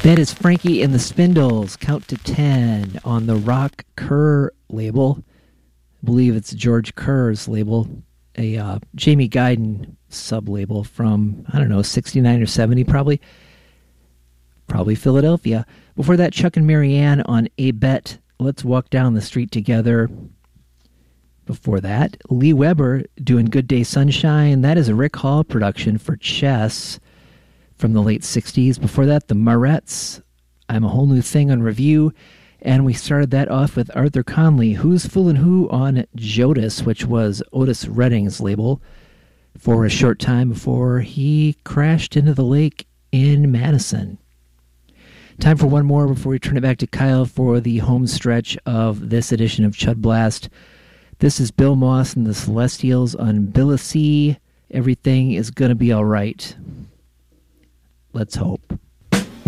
That is Frankie and the Spindles, Count to 10 on the Rock Kerr label. I believe it's George Kerr's label, a Jamie Guyton sub-label from, I don't know, 69 or 70 probably. Probably Philadelphia. Before that, Chuck and Marianne on A Bet, Let's Walk Down the Street Together. Before that, Lee Weber doing Good Day Sunshine. That is a Rick Hall production for Chess from the late 60s. Before that, the Marettes, I'm a Whole New Thing on review. And we started that off with Arthur Conley, Who's Foolin' Who on Jodis, which was Otis Redding's label for a short time before he crashed into the lake in Madison. Time for one more before we turn it back to Kyle for the home stretch of this edition of Chud Blast. This is Bill Moss and the Celestials on Billy C. Everything is Gonna Be All Right. Let's hope.